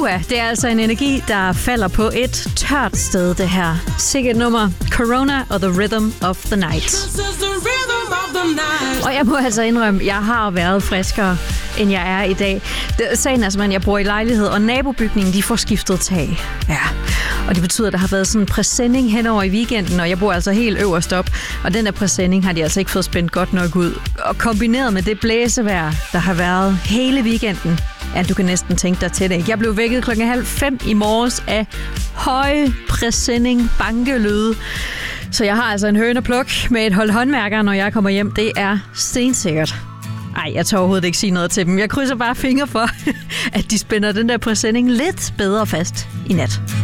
det er altså en energi, der falder på et tørt sted, det her. Sikkert nummer Corona og The Rhythm of the Night. Og jeg må altså indrømme, jeg har været friskere, end jeg er i dag. Sagen er simpelthen, jeg bor i lejlighed, og nabobygningen, de får skiftet tag. Ja. Og det betyder, at der har været sådan en præsending henover i weekenden, og jeg bor altså helt øverst op. Og den der præsending har de altså ikke fået spændt godt nok ud. Og kombineret med det blæsevejr, der har været hele weekenden, ja, du kan næsten tænke dig til det. Jeg blev vækket 4:30 i morges af høje præsending, bankelyde. Så jeg har altså en høne pluk med et hold håndværkere, når jeg kommer hjem. Det er stensikkert. Ej, jeg tør overhovedet ikke sige noget til dem. Jeg krydser bare fingre for, at de spænder den der præsending lidt bedre fast i nat.